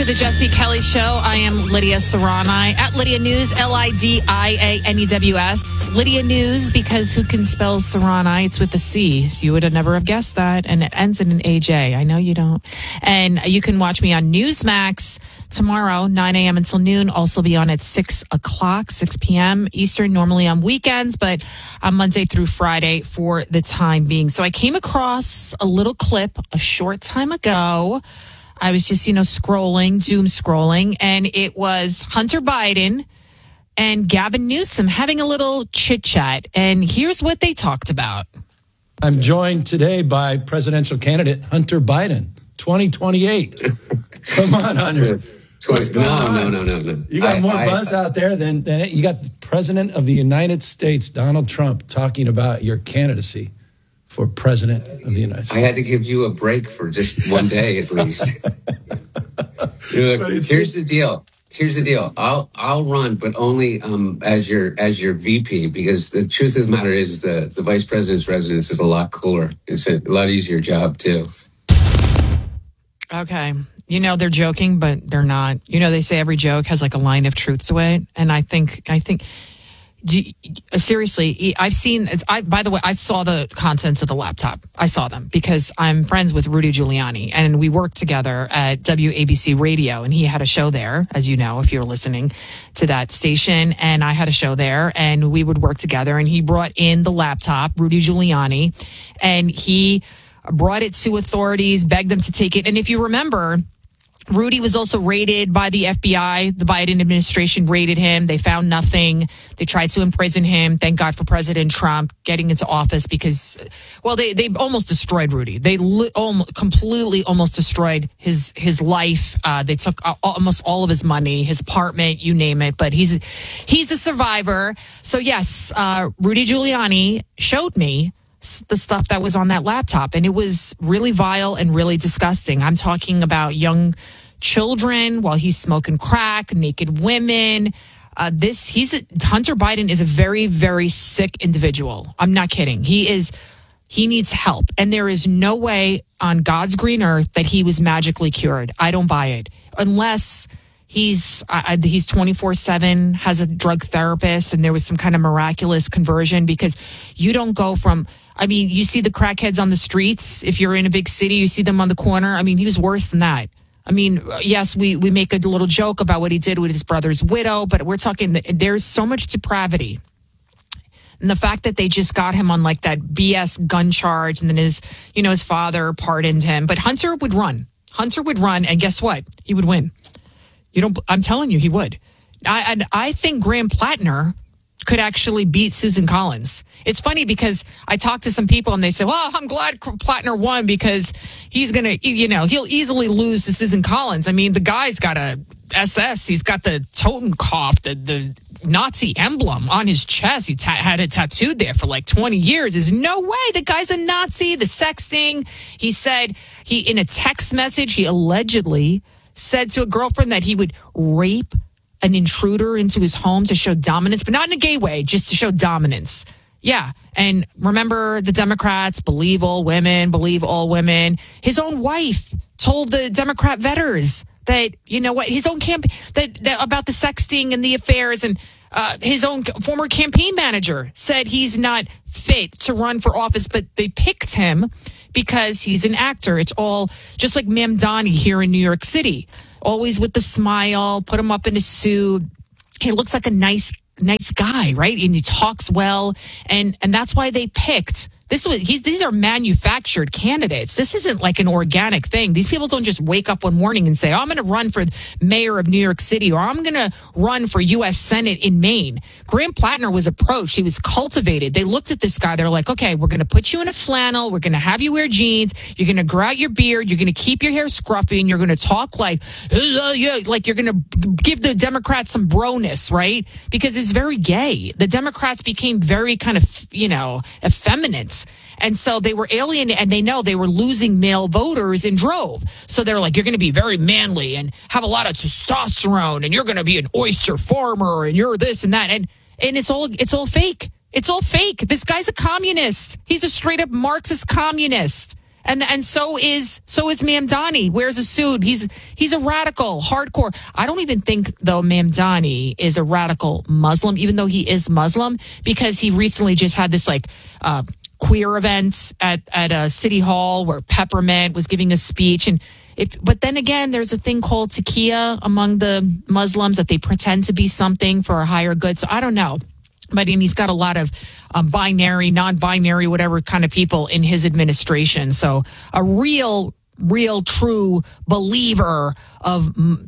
to the Jesse Kelly Show. I am Lydia Serrani at Lydia News, LIDIANEWS. Lydia News, because who can spell Serrani? It's with a C. So you would have never have guessed that. And it ends in an AJ. I know you don't. And you can watch me on Newsmax tomorrow, 9 a.m. until noon. Also be on at 6 o'clock, 6 p.m. Eastern, normally on weekends, but on Monday through Friday for the time being. So I came across a little clip a short time ago. I was just, doom scrolling, and it was Hunter Biden and Gavin Newsom having a little chit chat. And here's what they talked about. I'm joined today by presidential candidate Hunter Biden, 2028. Come on, Hunter. No. You got more buzz out there than you got the president of the United States, Donald Trump, talking about your candidacy for president of the United States. I had to give you a break for just one day at least. Here's the deal. I'll run, but only as your VP, because the truth of the matter is the vice president's residence is a lot cooler. It's a lot easier job too. Okay. They're joking, but they're not. They say every joke has like a line of truth to it. And I think seriously, I've seen, by the way, I saw the contents of the laptop. I saw them because I'm friends with Rudy Giuliani, and we worked together at WABC Radio, and he had a show there, as you know, if you're listening to that station, and I had a show there, and we would work together, and he brought in the laptop, Rudy Giuliani, and he brought it to authorities, begged them to take it. And if you remember, Rudy was also raided by the FBI. The Biden administration raided him. They found nothing. They tried to imprison him. Thank God for President Trump getting into office because, well, they almost destroyed Rudy. They completely almost destroyed his life. They took almost all of his money, his apartment, you name it. But he's a survivor. So yes, Rudy Giuliani showed me the stuff that was on that laptop, and it was really vile and really disgusting. I'm talking about young children while he's smoking crack, naked women. Hunter Biden is a very, very sick individual. I'm not kidding. He needs help, and there is no way on God's green earth that he was magically cured. I don't buy it unless he's 24/7, has a drug therapist, and there was some kind of miraculous conversion, because you don't go from, you see the crackheads on the streets. If you're in a big city, you see them on the corner. He was worse than that. Yes, we make a little joke about what he did with his brother's widow, but we're talking, there's so much depravity. And the fact that they just got him on like that BS gun charge, and then his father pardoned him. But Hunter would run, and guess what? He would win. I'm telling you, he would. I think Graham Plattner could actually beat Susan Collins. It's funny because I talked to some people and they say, well, I'm glad Plattner won because he's going to, he'll easily lose to Susan Collins. The guy's got a SS. He's got the Totenkopf, the Nazi emblem on his chest. He had it tattooed there for like 20 years. There's no way the guy's a Nazi. The sexting. He said in a text message, he allegedly said to a girlfriend that he would rape an intruder into his home to show dominance, but not in a gay way, just to show dominance. Yeah. And remember, the Democrats believe all women. His own wife told the Democrat voters that, his own campaign, that about the sexting and the affairs, and his own former campaign manager said he's not fit to run for office, but they picked him because he's an actor. It's all just like Mamdani here in New York City. Always with the smile, put him up in a suit. He looks like a nice guy, right? And he talks well. And that's why they picked. These are manufactured candidates. This isn't like an organic thing. These people don't just wake up one morning and say, I'm going to run for mayor of New York City, or I'm going to run for U.S. Senate in Maine. Graham Plattner was approached. He was cultivated. They looked at this guy. They're like, okay, we're going to put you in a flannel. We're going to have you wear jeans. You're going to grow out your beard. You're going to keep your hair scruffy, and you're going to talk like you're going to give the Democrats some broness, right? Because it's very gay. The Democrats became very kind of, effeminate. And so they were alienated, and they know they were losing male voters in drove. So they're like, you're going to be very manly and have a lot of testosterone, and you're going to be an oyster farmer, and you're this and that. And it's all fake. It's all fake. This guy's a communist. He's a straight up Marxist communist. And so is Mamdani. Wears a suit. He's a radical, hardcore. I don't even think though Mamdani is a radical Muslim, even though he is Muslim, because he recently just had this queer event at City Hall where Peppermint was giving a speech. But then again, there's a thing called taqiyya among the Muslims that they pretend to be something for a higher good. So I don't know. But he's got a lot of binary, non-binary, whatever kind of people in his administration. So a real, true believer of,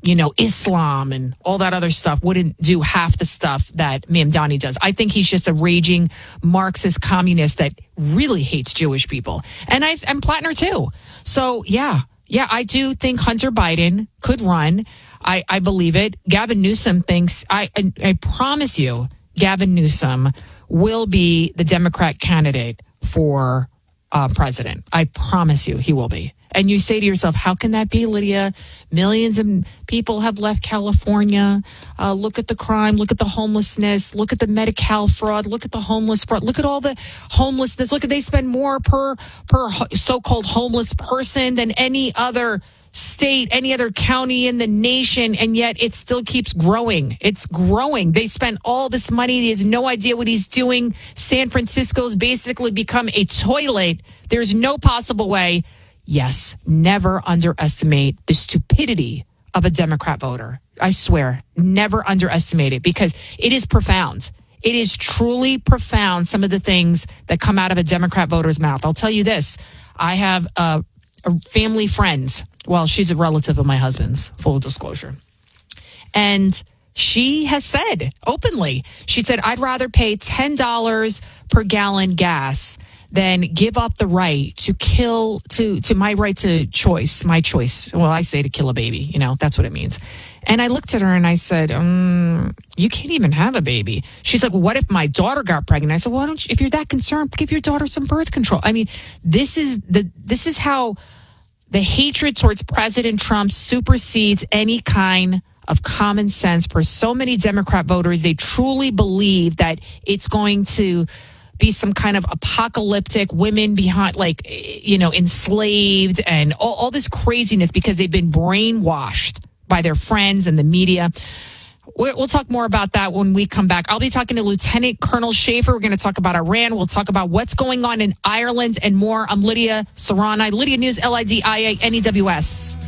Islam and all that other stuff wouldn't do half the stuff that Mamdani does. I think he's just a raging Marxist communist that really hates Jewish people. And Plattner too. So, yeah, I do think Hunter Biden could run. I believe it. Gavin Newsom thinks, I promise you, Gavin Newsom will be the Democrat candidate for president. I promise you he will be. And you say to yourself, how can that be, Lydia? Millions of people have left California. Look at the crime. Look at the homelessness. Look at the Medi-Cal fraud. Look at the homeless fraud. Look at all the homelessness. Look at they spend more per so-called homeless person than any other state, any other county in the nation, and yet it still keeps growing. It's growing. They spend all this money. He has no idea what he's doing. San Francisco's basically become a toilet. There's no possible way. Yes, never underestimate the stupidity of a Democrat voter. I swear, never underestimate it because it is profound. It is truly profound, some of the things that come out of a Democrat voter's mouth. I'll tell you this. I have a family friend. Well, she's a relative of my husband's, full disclosure. And she has said openly, she said, I'd rather pay $10 per gallon gas than give up the right to kill, to my right to choice, my choice. Well, I say to kill a baby, that's what it means. And I looked at her and I said, you can't even have a baby. She's like, well, what if my daughter got pregnant? I said, well, if you're that concerned, give your daughter some birth control. I mean, this is how the hatred towards President Trump supersedes any kind of common sense for so many Democrat voters. They truly believe that it's going to be some kind of apocalyptic women behind, enslaved and all this craziness because they've been brainwashed by their friends and the media. We'll talk more about that when we come back. I'll be talking to Lieutenant Colonel Schaefer. We're going to talk about Iran. We'll talk about what's going on in Ireland and more. I'm Lydia Serrani, Lydia News, LIDIA NEWS.